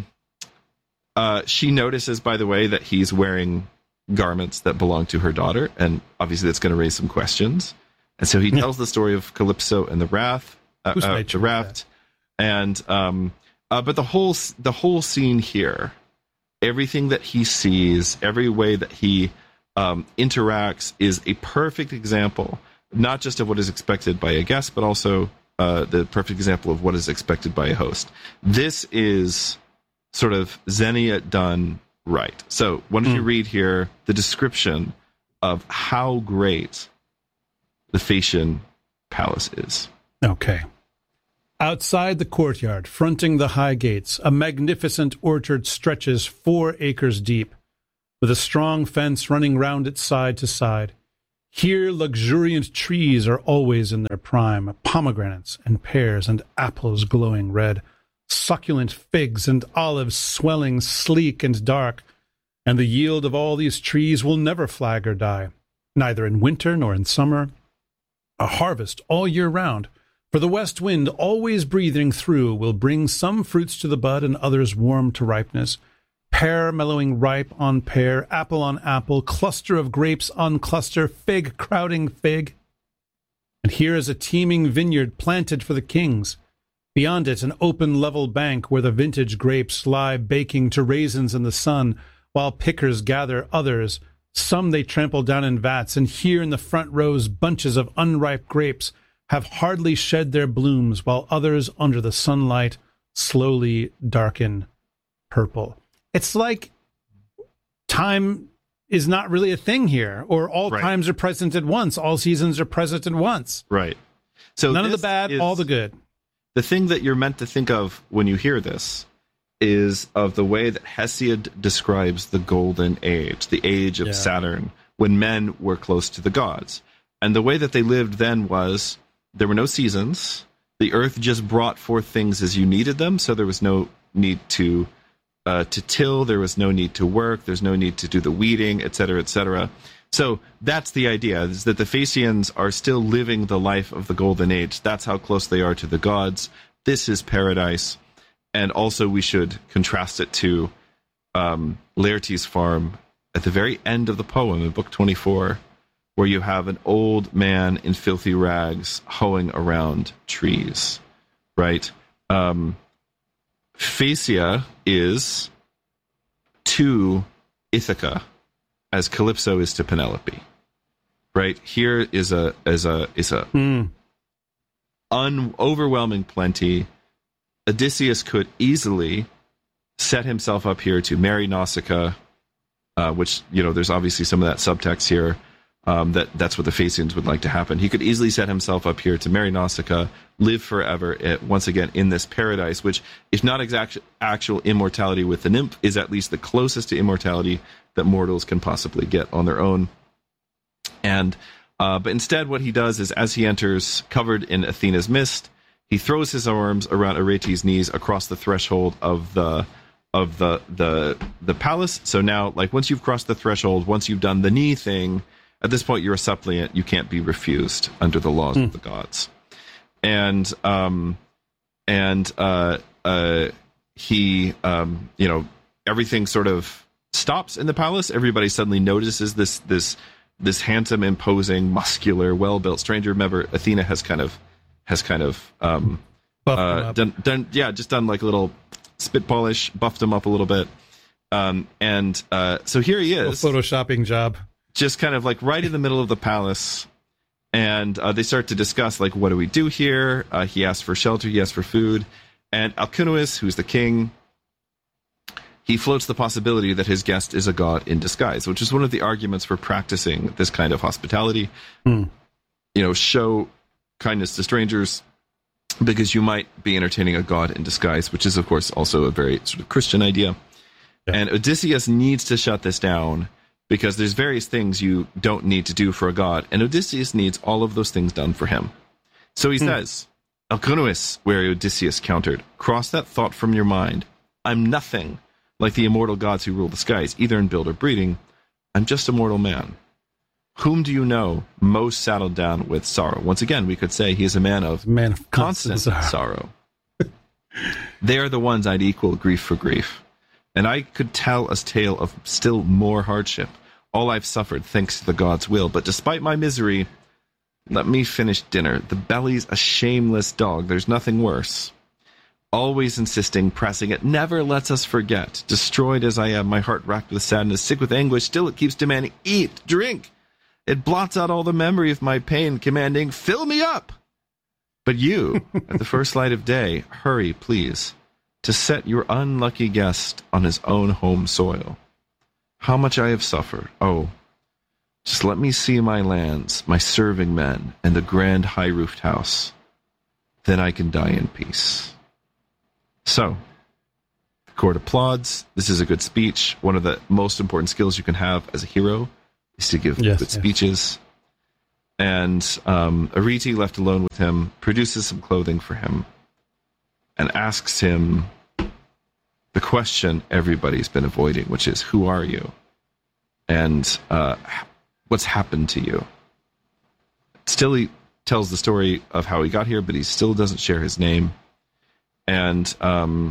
uh, she notices, by the way, that he's wearing garments that belong to her daughter, and obviously that's going to raise some questions. And so he tells the story of Calypso and the Wrath, uh, uh, the Raft, and um, uh, but the whole the whole scene here, everything that he sees, every way that he um, interacts, is a perfect example, not just of what is expected by a guest, but also uh, the perfect example of what is expected by a host. This is sort of Xenia done right. So why don't mm. you read here the description of how great the Phaeacian palace is. Okay. Outside the courtyard, fronting the high gates, a magnificent orchard stretches four acres deep, with a strong fence running round it side to side. Here luxuriant trees are always in their prime, pomegranates and pears and apples glowing red, succulent figs and olives swelling sleek and dark, and the yield of all these trees will never flag or die, neither in winter nor in summer, a harvest all year round. For the west wind, always breathing through, will bring some fruits to the bud and others warm to ripeness, pear mellowing ripe on pear, apple on apple, cluster of grapes on cluster, fig crowding fig. And here is a teeming vineyard planted for the kings. Beyond it, an open level bank where the vintage grapes lie baking to raisins in the sun, while pickers gather others. Some they trample down in vats, and here in the front rows bunches of unripe grapes have hardly shed their blooms, while others under the sunlight slowly darken purple. It's like time is not really a thing here, or all right. times are present at once. All seasons are present at once. Right. So none of the bad, all the good. The thing that you're meant to think of when you hear this is of the way that Hesiod describes the golden age, the age of yeah. Saturn, when men were close to the gods. And the way that they lived then was there were no seasons. The earth just brought forth things as you needed them, so there was no need to uh, to till, there was no need to work, there's no need to do the weeding, et cetera, et cetera. So that's the idea, is that the Phaeacians are still living the life of the golden age. That's how close they are to the gods. This is paradise. And also we should contrast it to um, Laertes' farm at the very end of the poem in book twenty-four, where you have an old man in filthy rags hoeing around trees, right? Um, Phaeacia is to Ithaca as Calypso is to Penelope, right? Here is a is a is a mm. un, overwhelming plenty. Odysseus could easily set himself up here to marry Nausicaa, uh, which, you know, there's obviously some of that subtext here. Um, that that's what the Phaeacians would like to happen. He could easily set himself up here to marry Nausicaa, live forever, at, once again, in this paradise, which, if not exact, actual immortality with the nymph, is at least the closest to immortality that mortals can possibly get on their own. And uh, but instead, what he does is, as he enters, covered in Athena's mist, he throws his arms around Aretes' knees across the threshold of the of the the the palace. So now, like, once you've crossed the threshold, once you've done the knee thing, at this point, you're a suppliant. You can't be refused under the laws mm. of the gods. And um, and uh, uh, he, um, you know, everything sort of stops in the palace. Everybody suddenly notices this this this handsome, imposing, muscular, well-built stranger. Remember, Athena has kind of has kind of um, uh, done done yeah, just done like a little spit polish, buffed him up a little bit. Um, and uh, so here he is, a photoshopping job. Just kind of like right in the middle of the palace, and uh, they start to discuss, like, what do we do here? Uh, he asks for shelter, he asks for food, and Alcinous, who's the king, he floats the possibility that his guest is a god in disguise, which is one of the arguments for practicing this kind of hospitality. Hmm. You know, show kindness to strangers, because you might be entertaining a god in disguise, which is, of course, also a very sort of Christian idea. Yeah. And Odysseus needs to shut this down, because there's various things you don't need to do for a god, and Odysseus needs all of those things done for him. So he hmm. says, Alcinous, where Odysseus countered, cross that thought from your mind. I'm nothing like the immortal gods who rule the skies, either in build or breeding. I'm just a mortal man. Whom do you know most saddled down with sorrow? Once again, we could say he is a man of, man of constant, constant sorrow. sorrow. They are the ones I'd equal grief for grief. And I could tell a tale of still more hardship, all I've suffered thanks to the gods' will. But despite my misery, let me finish dinner. The belly's a shameless dog. There's nothing worse. Always insisting, pressing it, never lets us forget. Destroyed as I am, my heart racked with sadness, sick with anguish, still it keeps demanding, eat, drink. It blots out all the memory of my pain, commanding, fill me up. But you, at the first light of day, hurry, please, to set your unlucky guest on his own home soil. How much I have suffered. Oh, just let me see my lands, my serving men, and the grand high-roofed house. then I can die in peace. So, the court applauds. This is a good speech. One of the most important skills you can have as a hero is to give yes, good yes. speeches. And um, Arete, left alone with him, produces some clothing for him and asks him the question everybody's been avoiding, which is, who are you? And uh, what's happened to you? Still, he tells the story of how he got here, but he still doesn't share his name. And um,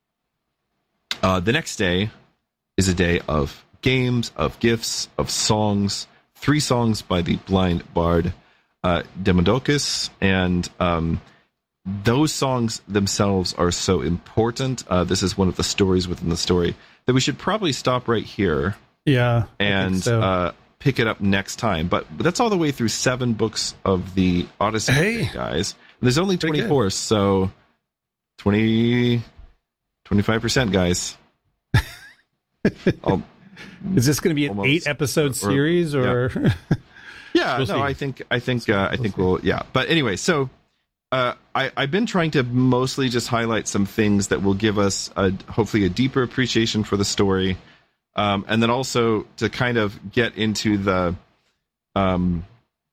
uh, the next day is a day of games, of gifts, of songs. Three songs by the blind bard uh, Demodocus, and um, those songs themselves are so important. Uh, this is one of the stories within the story that we should probably stop right here. Yeah, and so. uh, pick it up next time. But, but that's all the way through seven books of the Odyssey, hey. guys. And there's only twenty-four, so twenty, twenty-five percent, guys. I'll, Is this going to be an almost, eight episode series or? Yeah, yeah we'll no, see. I think I think uh, I we'll think see. we'll yeah. But anyway, so uh, I I've been trying to mostly just highlight some things that will give us a hopefully a deeper appreciation for the story, um, and then also to kind of get into the um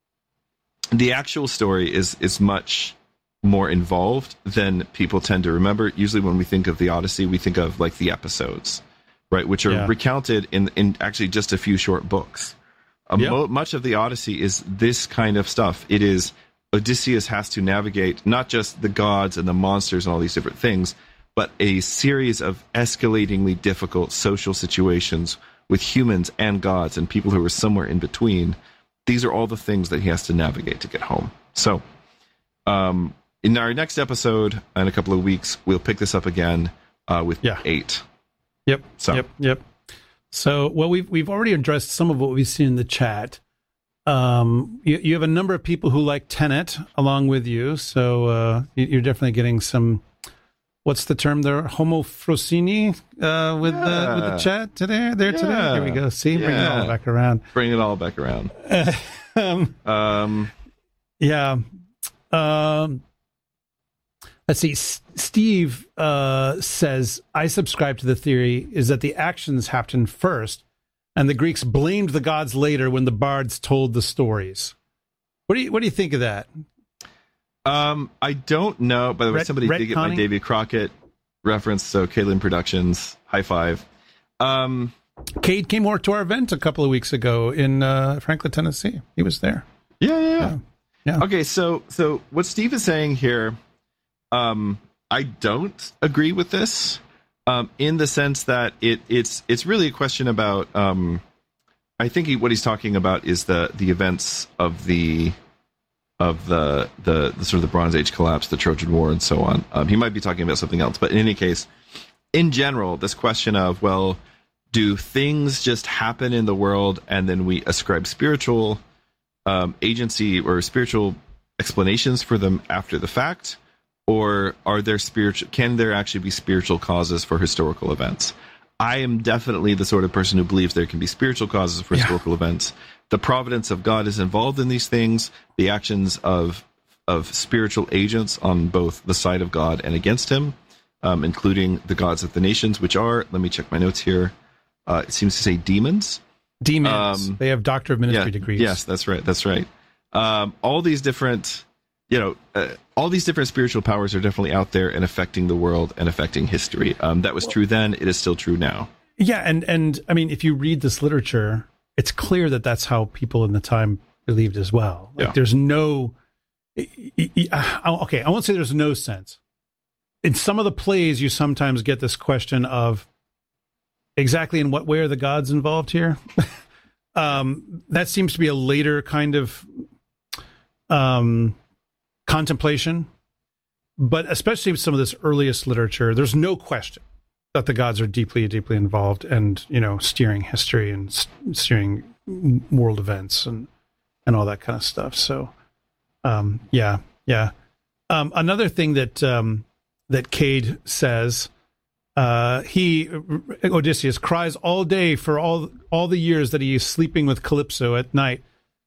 the actual story is is much more involved than people tend to remember. Usually, when we think of the Odyssey, we think of like the episodes. Right, which are yeah. recounted in, in actually just a few short books. Um, yep. mo- much of the Odyssey is this kind of stuff. It is Odysseus has to navigate not just the gods and the monsters and all these different things, but a series of escalatingly difficult social situations with humans and gods and people who are somewhere in between. These are all the things that he has to navigate to get home. So, um, in our next episode, in a couple of weeks, we'll pick this up again uh, with yeah. eight. Yep. So. Yep. Yep. So, well, we've we've already addressed some of what we've seen in the chat. Um, you, you have a number of people who like Tenet along with you, so uh, you, you're definitely getting some. What's the term there? Homofrosini uh, with yeah. the with the chat today. There yeah. today. Here we go. See, yeah. bring it all back around. Bring it all back around. um, um, yeah. Um, let's see. S- Steve uh, says, I subscribe to the theory is that the actions happened first and the Greeks blamed the gods later when the bards told the stories. What do you What do you think of that? Um, I don't know. By the way, Ret- somebody did get my retconning? Davy Crockett reference, so Kalen Productions, high five. Um, Cade came over to our event a couple of weeks ago in uh, Franklin, Tennessee. He was there. yeah, yeah, yeah. Yeah. Yeah. Okay, so so what Steve is saying here, um, I don't agree with this, um, in the sense that it it's it's really a question about. Um, I think he, what he's talking about is the the events of the of the, the the sort of the Bronze Age collapse, the Trojan War, and so on. Um, he might be talking about something else, but in any case, in general, this question of, well, do things just happen in the world and then we ascribe spiritual um, agency or spiritual explanations for them after the fact, or are there spiritual? Can there actually be spiritual causes for historical events? I am definitely the sort of person who believes there can be spiritual causes for Yeah. historical events. The providence of God is involved in these things. The actions of of spiritual agents on both the side of God and against him, um, including the gods of the nations, which are, let me check my notes here. Uh, it seems to say demons. Demons. Um, they have Doctor of Ministry Yeah, degrees. yes, that's right. That's right. Um, all these different, you know, uh, all these different spiritual powers are definitely out there and affecting the world and affecting history. Um, that was true then. It is still true now. Yeah, and and I mean, if you read this literature, it's clear that that's how people in the time believed as well. Like, Yeah. there's no, okay, I won't say there's no sense. In some of the plays, you sometimes get this question of exactly in what way are the gods involved here? um, that seems to be a later kind of um, contemplation, but especially with some of this earliest literature, there's no question that the gods are deeply, deeply involved and, you know, steering history and s- steering world events and, and all that kind of stuff. So, um, yeah, yeah. Um, another thing that, um, that Cade says, uh, he, Odysseus cries all day for all, all the years that he is sleeping with Calypso at night.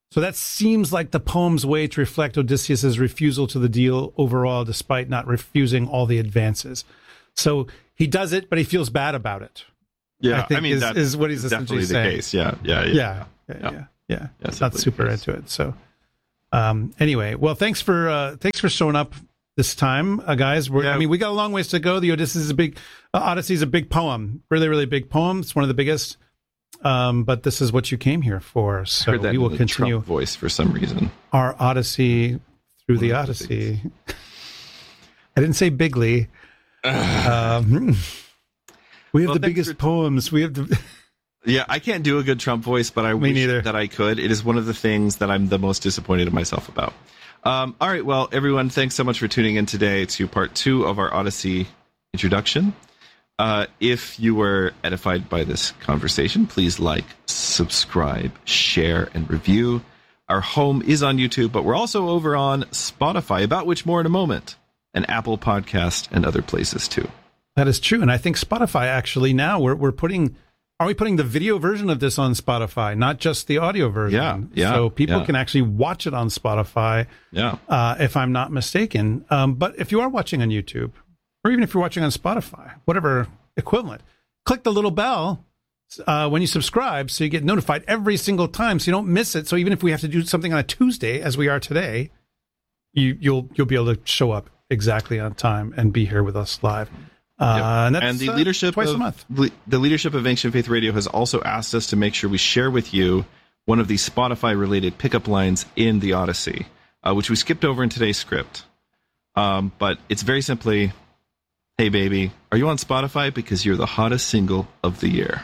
So that seems like the poem's way to reflect Odysseus's refusal to the deal overall, despite not refusing all the advances. So he does it, but he feels bad about it. Yeah, I, think I mean, is, that is what he's essentially definitely the saying. case. Yeah, yeah, yeah, Yeah, yeah, yeah. yeah, yeah. Yes, Not super into it. So, um, anyway, well, thanks for uh, thanks for showing up this time, uh, guys. We're, Yeah. I mean, we got a long ways to go. The Odysseus is a big uh, Odyssey is a big poem, really, really big poem. It's one of the biggest. Um, but this is what you came here for. So I heard that we will in the continue Trump voice for some reason. our Odyssey through the One of the Odyssey. I didn't say bigly. um, we have Well, the thanks biggest for- poems. We have the. Yeah, I can't do a good Trump voice, but I Me wish neither. that I could. It is one of the things that I'm the most disappointed in myself about. Um, all right, well, everyone, thanks so much for tuning in today to part two of our Odyssey introduction. Uh, if you were edified by this conversation, please like, subscribe, share, and review. Our home is on YouTube, but we're also over on Spotify, about which more in a moment, and Apple Podcast and other places too. That is true, and I think Spotify actually now we're we're putting. Are we putting the video version of this on Spotify, not just the audio version? Yeah, yeah, So people yeah. can actually watch it on Spotify, Yeah. uh, if I'm not mistaken. Um, but if you are watching on YouTube, or even if you're watching on Spotify, whatever equivalent, click the little bell uh, when you subscribe so you get notified every single time so you don't miss it. So even if we have to do something on a Tuesday, as we are today, you, you'll you'll be able to show up exactly on time and be here with us live. Uh, Yep. and, that's, and the uh, leadership twice of, a month. le- the leadership of Ancient Faith Radio has also asked us to make sure we share with you one of the Spotify related pickup lines in the Odyssey, uh, which we skipped over in today's script. Um, but it's very simply, "Hey baby, are you on Spotify? Because you're the hottest single of the year."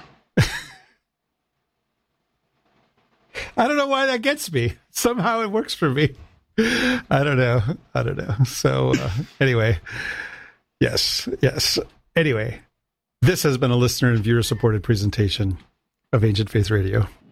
I don't know why that gets me. Somehow it works for me. I don't know. I don't know. So uh, anyway, yes, yes. Anyway, this has been a listener and viewer supported presentation of Ancient Faith Radio.